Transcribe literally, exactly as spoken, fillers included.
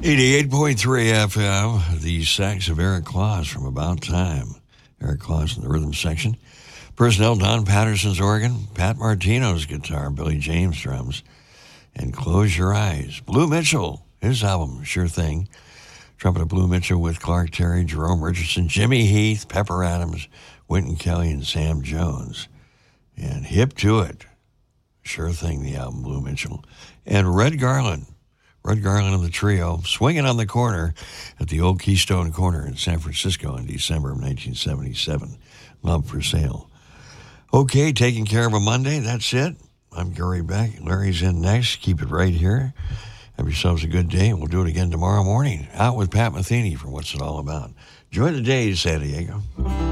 eighty-eight point three F M, the sax of Eric Claus from About Time. Eric Claus in the rhythm section. Personnel, Don Patterson's organ, Pat Martino's guitar, Billy James drums, and Close Your Eyes. Blue Mitchell, his album, Sure Thing. Trumpet of Blue Mitchell with Clark Terry, Jerome Richardson, Jimmy Heath, Pepper Adams, Wynton Kelly, and Sam Jones. And Hip to It, Sure Thing, the album, Blue Mitchell. And Red Garland, Red Garland and the Trio, swinging on the corner at the old Keystone Corner in San Francisco in December of nineteen seventy-seven. Love for Sale. Okay, taking care of a Monday, that's it. I'm Gary Beck. Larry's in next. Keep it right here. Have yourselves a good day. We'll do it again tomorrow morning. Out with Pat Metheny for What's It All About. Enjoy the day, San Diego.